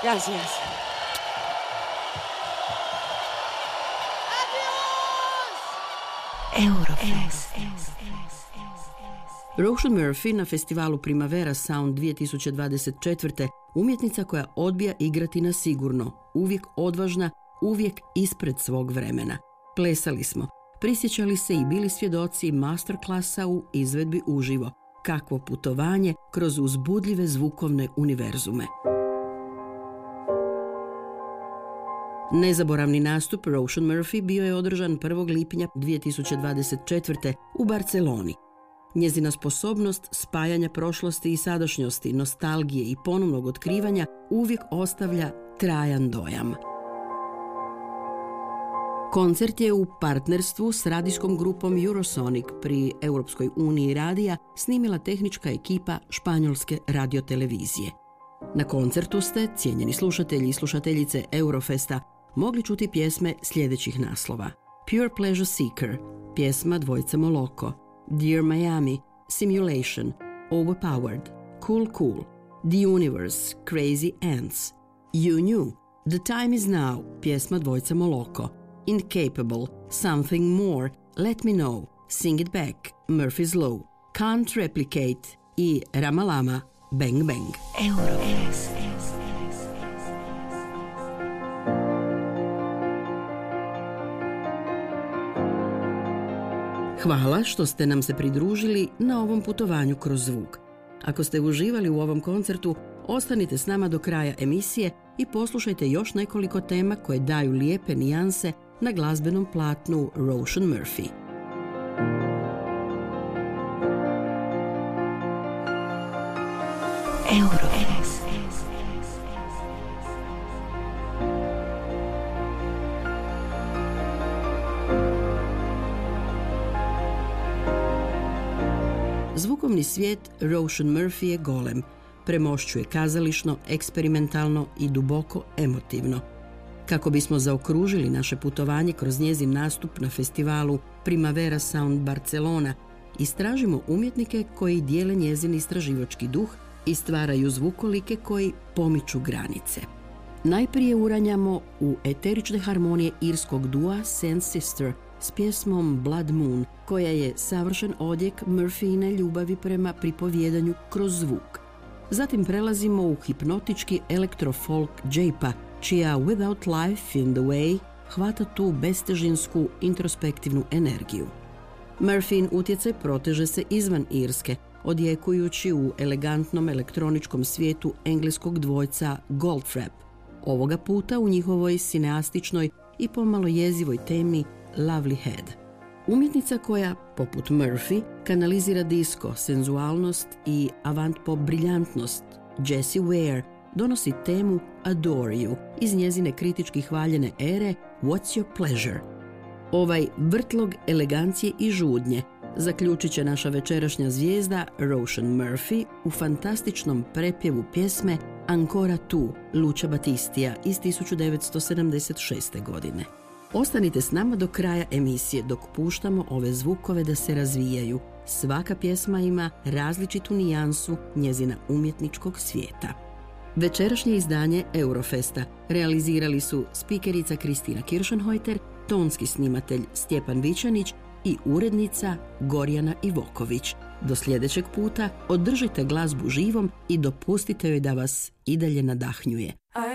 Gracias. Eurofest. Roisin Murphy na festivalu Primavera Sound 2024. umjetnica koja odbija igrati na sigurno, uvijek odvažna, uvijek ispred svog vremena. Plesali smo, prisjećali se i bili svjedoci masterklasa u izvedbi uživo. Kakvo putovanje kroz uzbudljive zvukovne univerzume. Nezaboravni nastup Roisin Murphy bio je održan 1. lipnja 2024. u Barceloni. Njezina sposobnost spajanja prošlosti i sadašnjosti, nostalgije i ponovnog otkrivanja uvijek ostavlja trajan dojam. Koncert je u partnerstvu s radijskom grupom Eurosonic pri Europskoj uniji radija snimila tehnička ekipa španjolske radiotelevizije. Na koncertu ste, cijenjeni slušatelji i slušateljice Eurofesta, mogli čuti pjesme sljedećih naslova: Pure Pleasure Seeker, pjesma dvojice Moloko, Dear Miami, Simulation, Overpowered, Cool Cool, The Universe, Crazy Ants, You Knew, The Time Is Now, pjesma dvojice Moloko, Incapable, Something More, Let Me Know, Sing It Back, Murphy's Law, Can't Replicate i Ramalama, Bang Bang. Eurofest. Hvala što ste nam se pridružili na ovom putovanju kroz zvuk. Ako ste uživali u ovom koncertu, ostanite s nama do kraja emisije i poslušajte još nekoliko tema koje daju lijepe nijanse na glazbenom platnu Roisin Murphy. Eurofest. Zvukovni svijet Roisin Murphy je golem, premošćuje kazališno, eksperimentalno i duboko emotivno. Kako bismo zaokružili naše putovanje kroz njezin nastup na festivalu Primavera Sound Barcelona, istražimo umjetnike koji dijele njezin istraživački duh i stvaraju zvukolike koji pomiču granice. Najprije uranjamo u eterične harmonije irskog dua Sense Sister s pjesmom Blood Moon, koja je savršen odjek Murphyine ljubavi prema pripovjedanju kroz zvuk. Zatim prelazimo u hipnotički elektrofolk Džejpa, čija Without Life in the Way hvata tu bestežinsku introspektivnu energiju. Murphyin utjecaj proteže se izvan Irske, odjekujući u elegantnom elektroničkom svijetu engleskog dvojca Goldfrapp, ovoga puta u njihovoj sineastičnoj i pomalo jezivoj temi Lovely Head. Umjetnica koja, poput Murphy, kanalizira disko, senzualnost i avant-pop briljantnost, Jessie Ware donosi temu Adore You iz njezine kritički hvaljene ere What's Your Pleasure. Ovaj vrtlog elegancije i žudnje zaključit će naša večerašnja zvijezda Roisin Murphy u fantastičnom prepjevu pjesme Ancora Tu Lucia Battistija iz 1976. godine. Ostanite s nama do kraja emisije dok puštamo ove zvukove da se razvijaju. Svaka pjesma ima različitu nijansu njezina umjetničkog svijeta. Večerašnje izdanje Eurofesta realizirali su spikerica Kristina Kiršenhojter, tonski snimatelj Stjepan Vičanić i urednica Gorjana Ivoković. Do sljedećeg puta održite glazbu živom i dopustite joj da vas i dalje nadahnjuje.